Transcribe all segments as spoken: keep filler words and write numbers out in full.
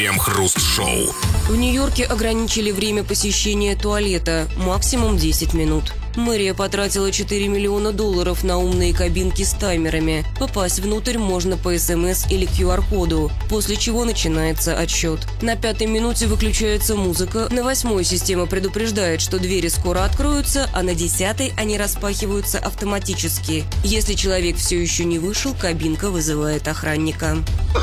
Крем-хруст-шоу. В Нью-Йорке ограничили время посещения туалета, максимум десять минут. Мэрия потратила четыре миллиона долларов на умные кабинки с таймерами. Попасть внутрь можно по эс эм эс или ку ар-коду, после чего начинается отсчет. На пятой минуте выключается музыка, на восьмой система предупреждает, что двери скоро откроются, а на десятой они распахиваются автоматически. Если человек все еще не вышел, кабинка вызывает охранника.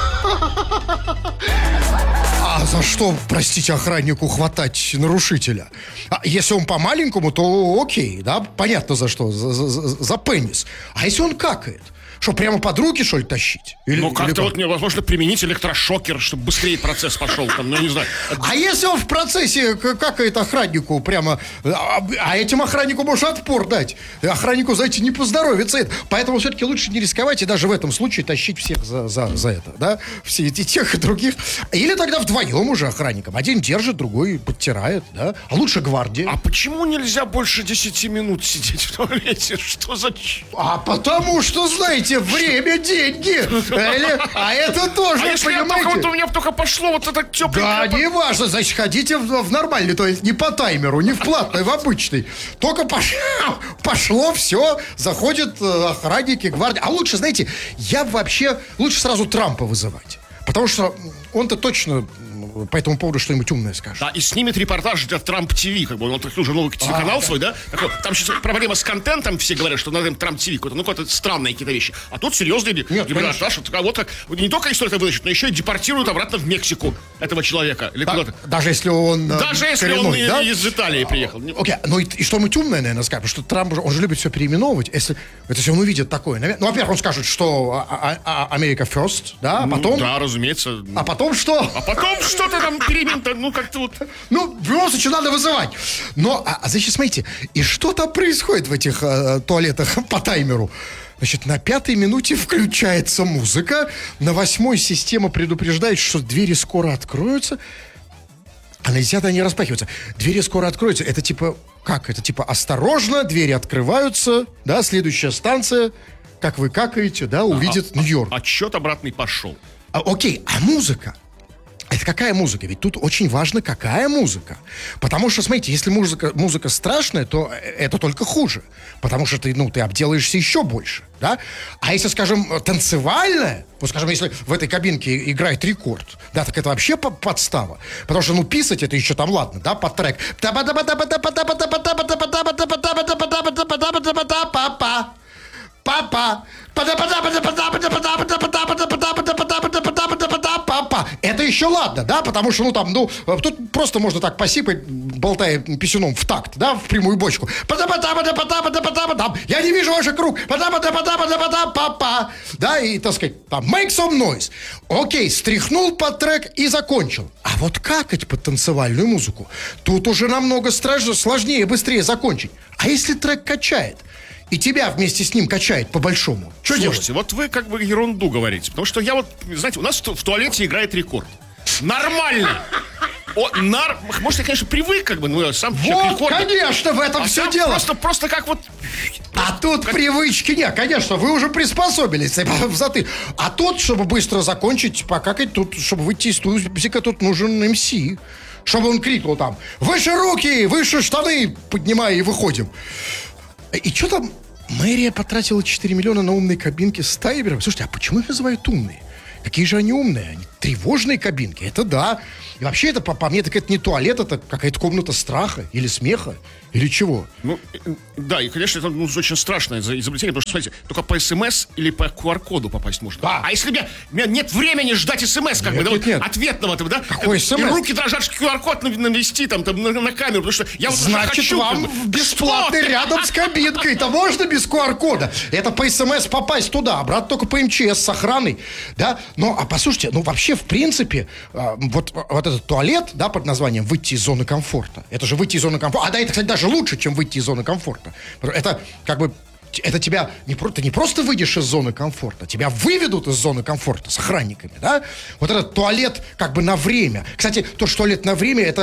А за что, простите, охраннику хватать нарушителя? А если он по-маленькому, то окей, да, понятно за что, за, за, за пенис. А если он какает? Что, прямо под руки, что ли, тащить? Или, ну, как-то как? вот невозможно применить электрошокер, чтобы быстрее процесс пошел, там, ну, не знаю. А если он в процессе какает охраннику прямо, а, а этим охраннику можно отпор дать. Охраннику, знаете, не поздоровится это. Поэтому все-таки лучше не рисковать и даже в этом случае тащить всех за, за, за это, да? Все эти тех и других. Или тогда вдвоем уже охранником. Один держит, другой подтирает, да? А лучше гвардия. А почему нельзя больше десяти минут сидеть в туалете? Что за... А потому что, знаете, время, деньги. Или, а это тоже, а если понимаете? Я только, вот у меня только пошло вот это тепленькое... Да, не важно, значит, ходите в, в нормальный, то есть не по таймеру, не в платный, в обычный. Только пошло, пошло все, заходят охранники, гвардия. А лучше, знаете, я вообще, лучше сразу Трампа вызывать. Потому что он-то точно по этому поводу что-нибудь умное скажет. Да, и снимет репортаж для Трамп ТВ, как бы он открыл уже новый телеканал а, свой, да? Такой, там сейчас проблема с контентом, все говорят, что надо Трамп ТВ какой-то, ну какие-то странные какие-то вещи. А тут серьезный репортаж, вот, вот как, не только история вытащит, но еще и депортируют обратно в Мексику этого человека. Или да, куда-то. Даже если он Даже если коренной, он да? из Италии приехал. Окей, okay. Ну и, и что-нибудь умное, наверное, скажет, потому что Трамп, он же любит все переименовывать. Если, если он увидит такое, наверное, ну, во-первых, он скажет, что Америка first, да, а потом... Ну, да, разумеется. А потом что? А потом что-то там перемен, ну как-то вот... Ну, в любом случае надо вызывать. Но, а, а значит, смотрите, и что там происходит в этих а, туалетах по таймеру? Значит, на пятой минуте включается музыка, на восьмой система предупреждает, что двери скоро откроются, а на десятой они распахиваются. Двери скоро откроются, это типа, как? Это типа осторожно, двери открываются, да, следующая станция, как вы какаете, да, увидит а, Нью-Йорк. А, отсчет обратный пошел. А, окей, а музыка? Это какая музыка? Ведь тут очень важно, какая музыка. Потому что, смотрите, если музыка, музыка страшная, то это только хуже. Потому что ты, ну, ты обделаешься еще больше, да? А если, скажем, танцевальная, вот, скажем, если в этой кабинке играет рекорд, да, так это вообще подстава. Потому что, ну, писать это еще там, ладно, да, под трек. Папа. Папа. Папа. Это еще ладно, да, потому что, ну, там, ну, тут просто можно так посыпать, болтая писюном в такт, да, в прямую бочку. Я не вижу ваших рук. Папа. Да, и, так сказать, там, make some noise. Окей, стряхнул под трек и закончил. А вот какать под танцевальную музыку, тут уже намного страшнее, сложнее, быстрее закончить. А если трек качает? И тебя вместе с ним качает по-большому. Что Слушайте, делать? вот вы как бы ерунду говорите. Потому что я вот, знаете, у нас в туалете играет рекорд. Нормально. О, нар... Может, я, конечно, привык, как бы, ну, сам человек Вот, конечно, в этом а все дело. Просто, просто как вот... А тут как... привычки нет, конечно, вы уже приспособились в заты. А тут, чтобы быстро закончить, покакать, тут, чтобы выйти из тузика, тут нужен эм си. Чтобы он крикнул там: выше руки, выше штаны, поднимай и выходим. И что там? Мэрия потратила четыре миллиона на умные кабинки с таймером. Слушайте, а почему их называют умные? Какие же они умные? Они тревожные кабинки, это да. И вообще это, по, по мне, так это не туалет, это какая-то комната страха или смеха, или чего. Ну, да, и, конечно, это, ну, очень страшное изобретение, потому что, смотрите, только по эс эм эс или по ку ар-коду попасть можно. Да. А если у меня, у меня нет времени ждать эс эм эс, как нет, бы, нет, да, нет. Вот, ответного, да? Какой эс эм эс? И руки дрожат, что ку ар-код навести там, там на, на камеру, потому что я вот Значит, хочу, вам как бы, бесплатно что? рядом с кабинкой. Это можно без ку ар-кода? Это по эс эм эс попасть туда, обратно только по эм че эс с охраной, да? Ну, а послушайте, ну, вообще, в принципе, вот, вот этот туалет, да, под названием «Выйти из зоны комфорта». Это же выйти из зоны комфорта. А да, это, кстати, даже лучше, чем выйти из зоны комфорта. Это как бы... Это тебя не, ты не просто выйдешь из зоны комфорта, тебя выведут из зоны комфорта с охранниками, да? Вот этот туалет как бы на время. Кстати, тот, что туалет на время, это...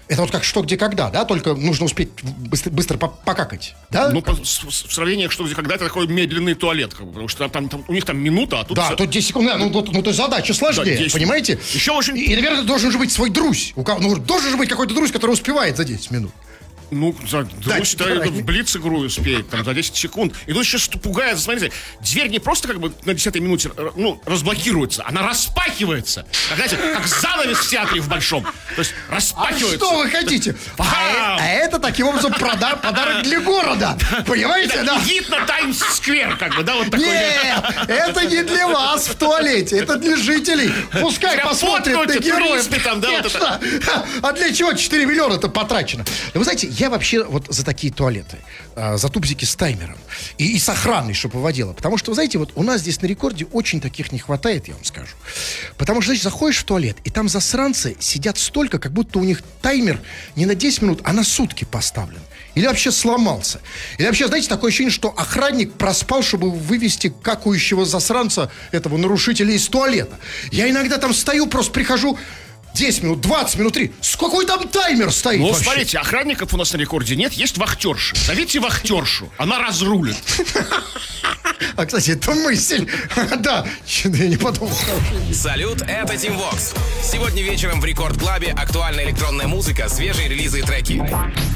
Это вот как что, где, когда, да? Только нужно успеть быстро, быстро покакать, да? Ну, по, с, с, в сравнении, что где, когда, это такой медленный туалет, как бы, потому что там, там, у них там минута, а тут... Да, все... тут десять секунд, ну, ну, ну то задача сложнее, да, понимаете? Еще очень... И, наверное, должен же быть свой друзь. У кого, ну, должен же быть какой-то друзь, который успевает за десять минут. Ну, за, да, друзь, да, в блиц-игру успеет, там, за десять секунд. И тут сейчас пугает, смотрите, дверь не просто как бы на десятой минуте, ну, разблокируется, она распахивается. Как, знаете, как занавес в театре в большом. То есть распахивается. А что вы хотите? А, а это таким образом прода- подарок для города. Понимаете, да? Вид на Таймс-сквер, как бы, да, вот такой. Нет, это не для вас в туалете, это для жителей. Пускай посмотрят на героев. Там, да, вот это. А для чего четыре миллиона-то потрачено? Да вы знаете, я вообще вот за такие туалеты, за тубзики с таймером и, и с охраной, чтобы выводила. Потому что, вы знаете, вот у нас здесь на рекорде очень таких не хватает, я вам скажу. Потому что, значит, заходишь в туалет, и там засранцы сидят столько, как будто у них таймер не на десять минут, а на сутки поставлен. Или вообще сломался. Или вообще, знаете, такое ощущение, что охранник проспал, чтобы вывести какающего засранца, этого нарушителя, из туалета. Я иногда там стою, просто прихожу... десять минут, двадцать минут, три. Какой там таймер стоит? Ну, вообще? смотрите, охранников у нас на рекорде нет, есть вахтерша. Зовите вахтершу, она разрулит. А, кстати, это мысль. Да, я не подумал. Салют, это Team Vox. Сегодня вечером в Рекорд Клабе актуальная электронная музыка, свежие релизы и треки.